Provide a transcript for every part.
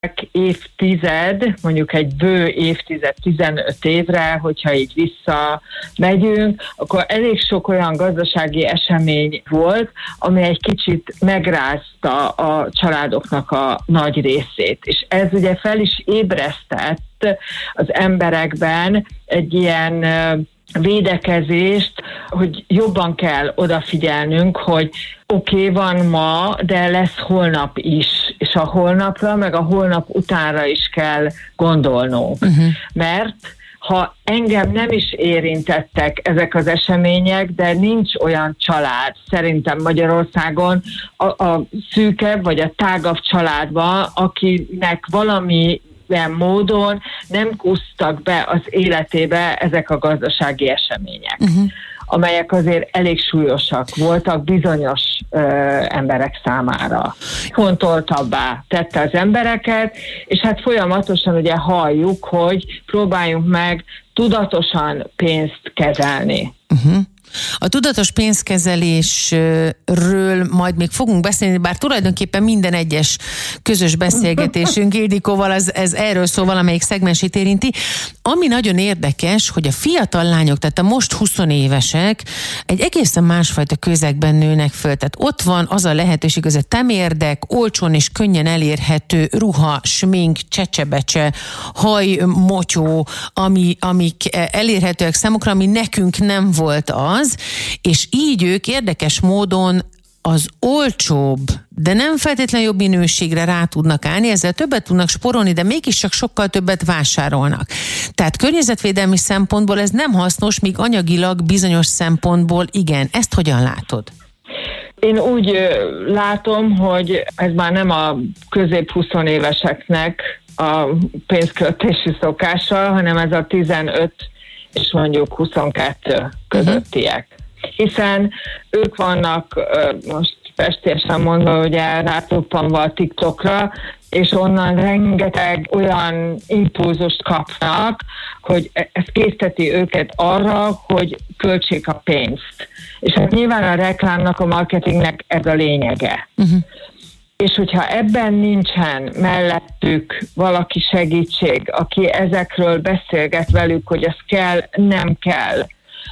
évtized, mondjuk egy bő évtized, 15 évre, hogyha így visszamegyünk, akkor elég sok olyan gazdasági esemény volt, ami egy kicsit megrázta a családoknak a nagy részét. És ez ugye fel is ébresztett az emberekben egy ilyen védekezést, hogy jobban kell odafigyelnünk, hogy oké, van ma, de lesz holnap is, és a holnapra, meg a holnap utánra is kell gondolnunk. Mert ha engem nem is érintettek ezek az események, de nincs olyan család, szerintem Magyarországon a szűkebb vagy a tágabb családban, akinek valami módon nem kusztak be az életébe ezek a gazdasági események, amelyek azért elég súlyosak voltak bizonyos emberek számára. Fontoltabbá tette az embereket, és hát folyamatosan ugye halljuk, hogy próbáljunk meg tudatosan pénzt kezelni. A tudatos pénzkezelésről majd még fogunk beszélni, bár tulajdonképpen minden egyes közös beszélgetésünk Ildikóval ez erről szól, valamelyik szegmensét érinti. Ami nagyon érdekes, hogy a fiatal lányok, tehát a most 20 évesek egy egészen másfajta közegben nőnek föl. Tehát ott van az a lehetőség, hogy a temérdek, olcsón és könnyen elérhető ruha, smink, csecsebecse, hajmotyó, amik elérhetőek számukra, ami nekünk nem volt az, és így ők érdekes módon az olcsóbb, de nem feltétlenül jobb minőségre rá tudnak állni, ezzel többet tudnak spórolni, de mégiscsak sokkal többet vásárolnak. Tehát környezetvédelmi szempontból ez nem hasznos, míg anyagilag bizonyos szempontból igen. Ezt hogyan látod? Én úgy látom, hogy ez már nem a közép-20 éveseknek a pénzköltési szokása, hanem ez a 15 és mondjuk 22 közöttiek. Hiszen ők vannak, most festésen mondva, ugye rátoppanva a TikTokra, és onnan rengeteg olyan impulzust kapnak, hogy ez készteti őket arra, hogy költsék a pénzt. És hát nyilván a reklámnak, a marketingnek ez a lényege. És hogyha ebben nincsen mellettük valaki segítség, aki ezekről beszélget velük, hogy ez kell, nem kell,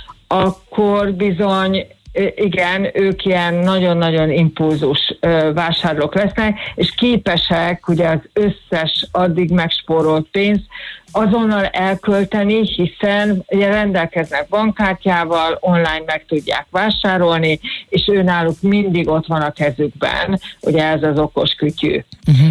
akkor bizony, igen, ők ilyen nagyon-nagyon impulzus vásárlók lesznek, és képesek ugye az összes addig megspórolt pénzt azonnal elkölteni, hiszen ugye rendelkeznek bankkártyával, online meg tudják vásárolni, és náluk mindig ott van a kezükben, ugye ez az okos kütyű.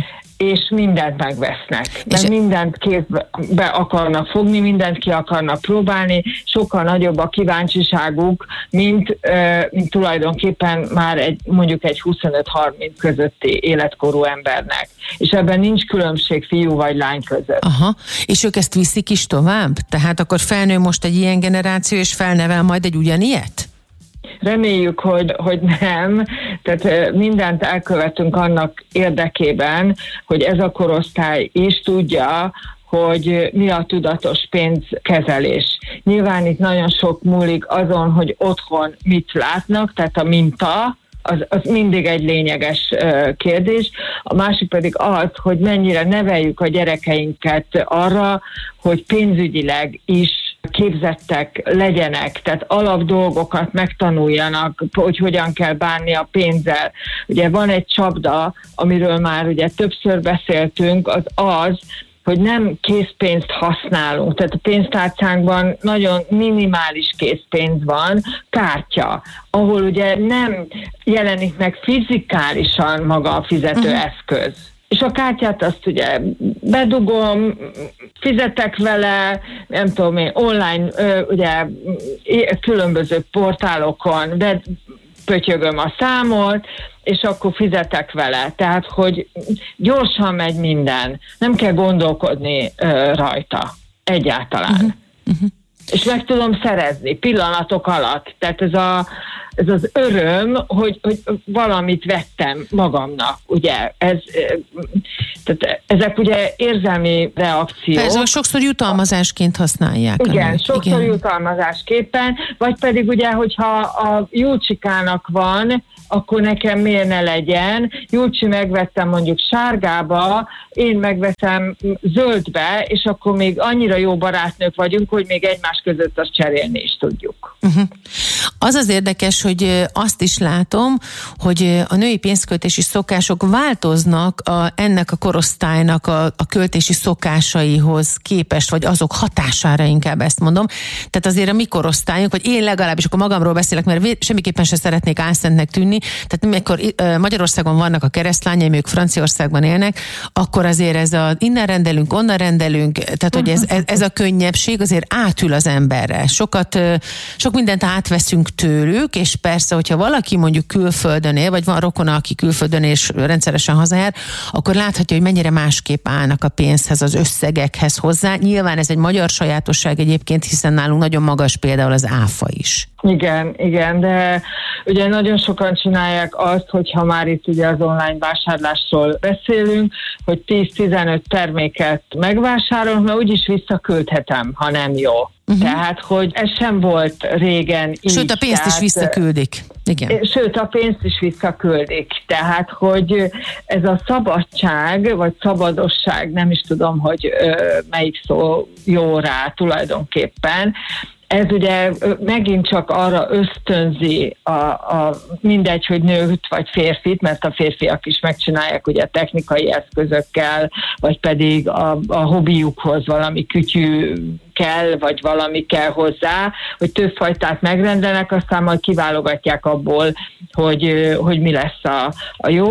És mindent megvesznek, mert mindent kézbe akarnak fogni, mindent ki akarnak próbálni, sokkal nagyobb a kíváncsiságuk, mint tulajdonképpen már mondjuk egy 25-30 közötti életkorú embernek. És ebben nincs különbség fiú vagy lány között. Aha, és ők ezt viszik is tovább? Tehát akkor felnő most egy ilyen generáció, és felnevel majd egy ugyanilyet? Reméljük, hogy nem. Tehát mindent elkövetünk annak érdekében, hogy ez a korosztály is tudja, hogy mi a tudatos pénzkezelés. Nyilván itt nagyon sok múlik azon, hogy otthon mit látnak, tehát a minta, az mindig egy lényeges kérdés. A másik pedig az, hogy mennyire neveljük a gyerekeinket arra, hogy pénzügyileg is képzettek legyenek, tehát alapdolgokat megtanuljanak, hogy hogyan kell bánni a pénzzel. Ugye van egy csapda, amiről már ugye többször beszéltünk, az, hogy nem készpénzt használunk. Tehát a pénztárcánkban nagyon minimális készpénz van, kártya, ahol ugye nem jelenik meg fizikálisan maga a fizetőeszköz. És a kártyát azt ugye bedugom, fizetek vele, nem tudom én, online, ugye különböző portálokon pötyögöm a számot, és akkor fizetek vele. Tehát, hogy gyorsan megy minden. Nem kell gondolkodni rajta egyáltalán. És meg tudom szerezni pillanatok alatt. Tehát ez ez az öröm, hogy valamit vettem magamnak, ugye. Tehát ezek ugye érzelmi reakciók. Persze, sokszor jutalmazásként használják. Igen, sokszor jutalmazásképpen, vagy pedig ugye, hogyha a Julcsikának van, akkor nekem miért ne legyen. Julcsi megvettem mondjuk sárgába, én megveszem zöldbe, és akkor még annyira jó barátnők vagyunk, hogy még egymás között azt cserélni is tudjuk. Az az érdekes, hogy azt is látom, hogy a női pénzköltési szokások változnak ennek a korosztálynak a költési szokásaihoz képest, vagy azok hatására, inkább ezt mondom. Tehát azért a mi korosztályunk, vagy én legalábbis, akkor magamról beszélek, mert semmiképpen se szeretnék álszentnek tűnni. Tehát amikor Magyarországon vannak a keresztlányaim, ők Franciaországban élnek, akkor azért ez innen rendelünk, onnan rendelünk, tehát hogy ez a könnyebbség azért átül az emberre. Sok mindent átveszünk tőlük, és persze, hogyha valaki mondjuk külföldön él, vagy van rokona, aki külföldön él és rendszeresen hazajár, akkor láthatja, hogy mennyire másképp állnak a pénzhez, az összegekhez hozzá. Nyilván ez egy magyar sajátosság egyébként, hiszen nálunk nagyon magas például az áfa is. Igen, de ugye nagyon sokan csinálják azt, hogyha már itt ugye az online vásárlásról beszélünk, hogy 10-15 terméket megvásárolunk, mert úgyis visszaküldhetem, ha nem jó. Tehát, hogy ez sem volt régen így. Sőt, a pénzt is visszaküldik. Igen. Sőt, a pénzt is visszaküldik. Tehát, hogy ez a szabadság, vagy szabadosság, nem is tudom, hogy melyik szó jó rá tulajdonképpen, ez ugye megint csak arra ösztönzi mindegy, hogy nőt vagy férfit, mert a férfiak is megcsinálják ugye technikai eszközökkel, vagy pedig a hobbiukhoz valami kütyű kell, vagy valami kell hozzá, hogy több fajtát megrendelnek, aztán majd kiválogatják abból, hogy mi lesz a jó.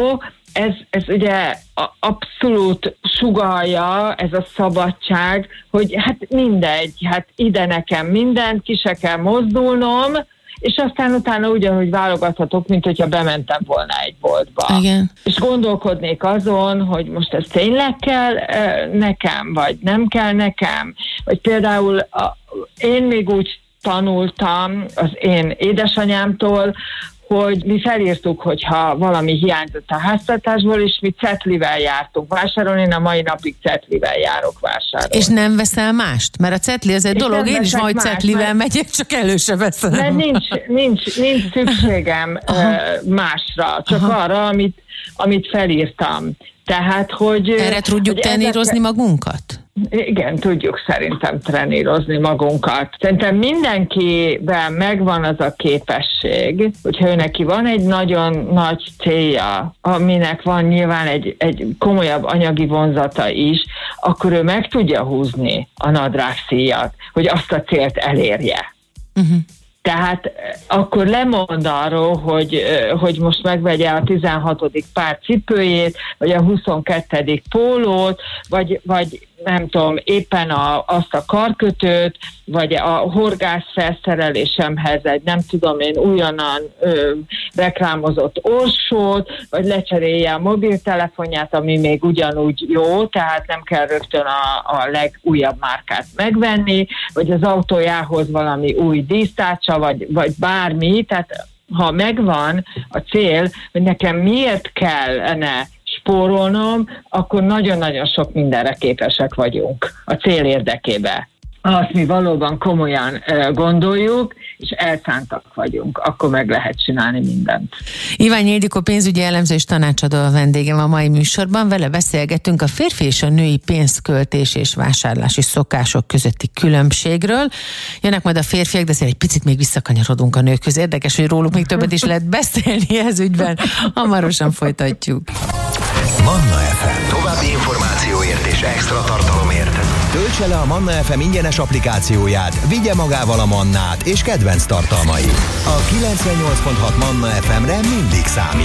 Ez ugye abszolút sugallja, ez a szabadság, hogy hát mindegy, hát ide nekem mindent, ki se kell mozdulnom, és aztán utána ugyanúgy válogathatok, mint hogyha bementem volna egy boltba. Igen. És gondolkodnék azon, hogy most ez tényleg kell nekem, vagy nem kell nekem. Vagy például én még úgy tanultam az én édesanyámtól, hogy mi felírtuk, hogyha valami hiányzott a háztartásból, és mi cetlivel jártunk vásárolni, én a mai napig cetlivel járok vásárolni. És nem veszel mást? Mert a cetli az egy dolog, én is majd cetlivel megyek, csak elő se veszem. Mert nincs szükségem másra, csak arra, amit felírtam. Tehát, hogy... Erre tudjuk trenírozni magunkat? Igen, tudjuk szerintem trenírozni magunkat. Szerintem mindenkiben megvan az a képesség, hogyha ő neki van egy nagyon nagy célja, aminek van nyilván egy komolyabb anyagi vonzata is, akkor ő meg tudja húzni a nadrágszíjat, hogy azt a célt elérje. Tehát akkor lemond arról, hogy most megvegye a 16. pár cipőjét, vagy a 22. pólót, vagy nem tudom, éppen azt a karkötőt, vagy a horgász felszerelésemhez egy nem tudom én újonnan reklámozott orsót, vagy lecserélje a mobiltelefonját, ami még ugyanúgy jó, tehát nem kell rögtön a legújabb márkát megvenni, vagy az autójához valami új dísztárcsa, vagy bármi, tehát ha megvan a cél, hogy nekem miért kellene spórolnom, akkor nagyon-nagyon sok mindenre képesek vagyunk a cél érdekében. Ha mi valóban komolyan gondoljuk, és elszántak vagyunk, akkor meg lehet csinálni mindent. Iványi Ildikó pénzügyi elemző és tanácsadó a vendégem a mai műsorban. Vele beszélgetünk a férfi és a női pénzköltés és vásárlási szokások közötti különbségről. Jönnek majd a férfiak, de azért egy picit még visszakanyarodunk a nőkhöz. Érdekes, hogy róluk még többet is lehet beszélni ez ügyben. Hamarosan folytatjuk. Manna FM. További információért és extra tartalomért töltse le a Manna FM ingyenes applikációját, vigye magával a Mannát és kedvenc tartalmait. A 98.6 Manna FM-re mindig számít.